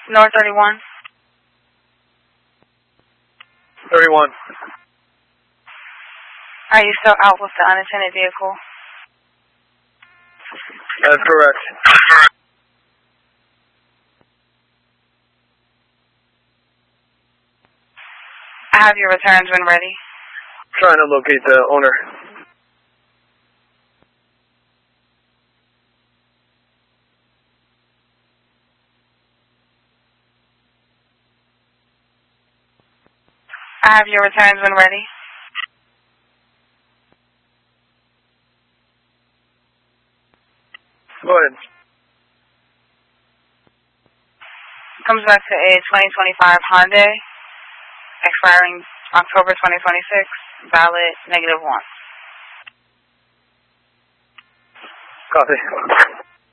North 31. 31. Are you still out with the unattended vehicle? That's correct. I have your returns when ready. Trying to locate the owner. I have your returns when ready. Go ahead. Comes back to a 2025 Hyundai, expiring October 2026, valid -1. Copy.